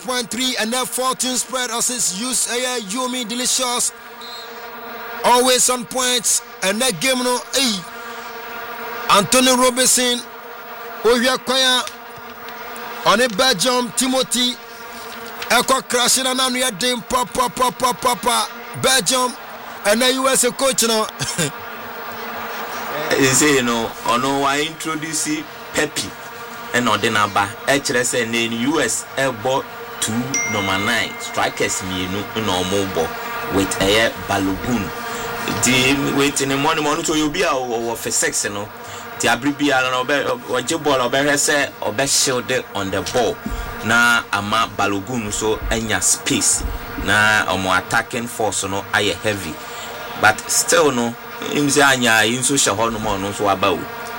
106.3 and then 14 spread assist use Yumi Delicious. Always on points and that game no Anthony Robinson Ovia Kwaya on a Belgium Timothy Eko crashing and on your dim papa Belgium and the USA coach now. You say ono I introduce Pepe and Odinaba HRS and in US airborne 2 number 9 strikers me no mobile with a Balogun. The wait in the morning to you be our for sex the abribia or jibble or better say or best shielded on the ball. Na ama Balogun so enya space na omo attacking force no aye heavy but still no imze anya inso shaho no mo no so aba o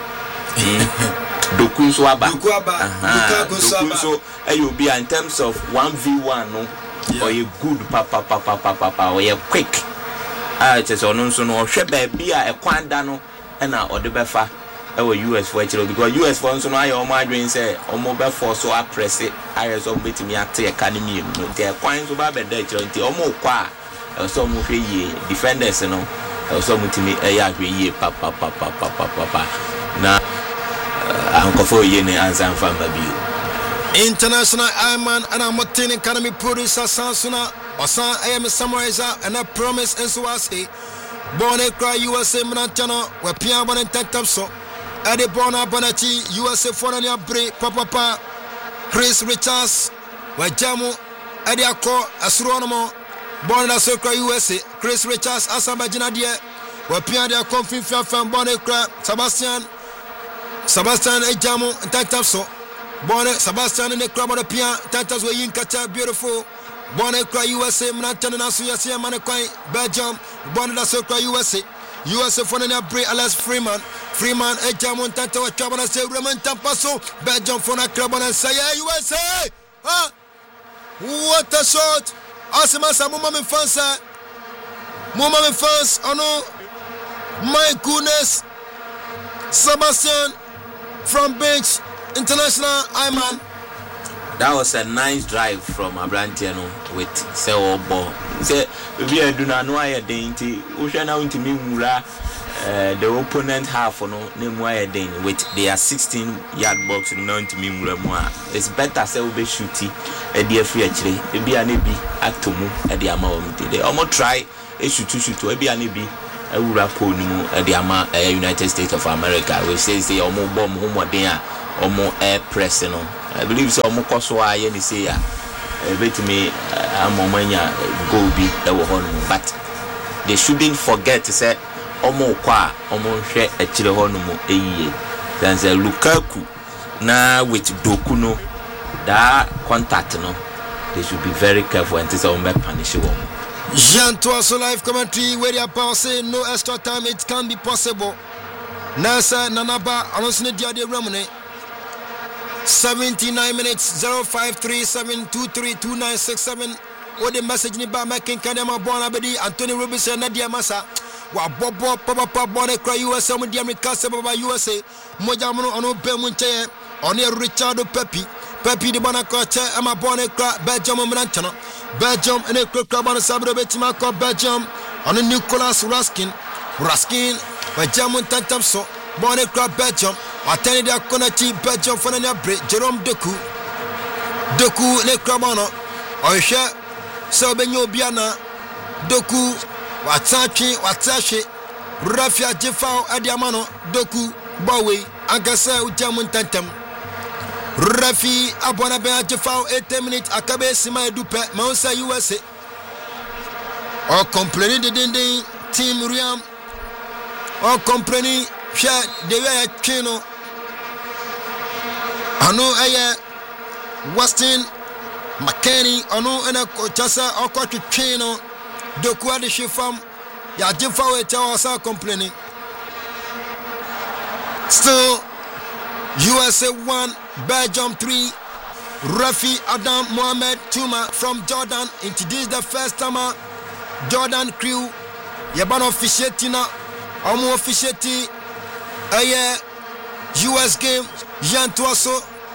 doku so aba doku so ayo be in terms of 1v1 no or a good papa or a quick just ono so no hwe ba bia e kwanda no na odebefa our US for actually because US for so no ayo omo adwen say omo be force so press it ayeso betimi ate academy no the kwan so ba be da actually nti omo kwa so omo hwe ye defenders no so mutimi adwen ye papa na ankofo ye ne ansan famba bio international Ironman and Amotini Academy producer Sansuna Osan AM summarizer and a promise and so I say born a cry USA Manantano where Pia Bon and Tentapso Eddie Bona Bonachi USA Fonania Bre Papa Chris Richards where Jamu Eddie Ako Astronomo born a Soccer USA Chris Richards Asabajina Dia where Pia dia Confin from Bonacra Sebastian Ejamu and Tentapso born Sebastian in the club of the Pia Tentas were Yinkacha beautiful. Born a USA, Manatan and Asuya Manakwai, Belgium, born a Soccer USA, USA for the Bray Alas Freeman, a German Tanto, Chabana say Roman Tampaso, Belgium for a club and say USA. Huh? What a shot! Asimasa Mumami fans, oh no, my goodness, Sebastian from bench, international Ironman. That was a nice drive from Abrantiano with Seo Ball. Say, we are doing no I dainty. We shall now into me the opponent half no name why with their 16-yard box no into me. It's better say we shooty a dear free actually. It be an ebi atomu at the amount. They almost try a shoot to a be an ebi a urapo at the amount United States of America. We say almost bomb home there or more air press no. I believe so. Mokoswa ye ni say ya betimi amomanya go bi e wo hono but they shouldn't forget to say omo kwa omo hwe akire hono mo eyiye then say Lukaku na with Doku no that contact no they should be very careful and say omo punish wo Jean Toasso live commentary where you are saying no extra time it can be possible Nasa Nanaba Anosne dia de Ramone 79 minutes 0537232967 what the message ni ba making kanema bona bedi Anthony Robinson na dia masa wa bobo papa bona cry USA mo dia America se baba USA moja mo ono be mu nche ono Richard Pepe de bona ko che ama bona cry Belgium mo nchano Belgium ene kra bona sabro betima ko Belgium ono Nicolas Raskin wa jamu tantamso bona cry Belgium Attendi da konachi Belgium for na break Jerome Doku le kramono ohwe so benyo biana Doku watashi Rafia Jefao Adiamano Doku Bawe Angasa Ujamun Tantam Rafi Abona Ben Jefao 8 minutes akabe sima dupe Mausa USA on complaining de dinding team Riam on complaining share de way chino Ano aya Weston McKenny ono ena kochasa okwa chino Doku ade shifam ya jifa we tawasa complaining still USA 1 Belgium 3 Rafi Adam Mohamed Tuma from Jordan introduced the first time Jordan crew yabano officiating omo officiating US game Jean Toasso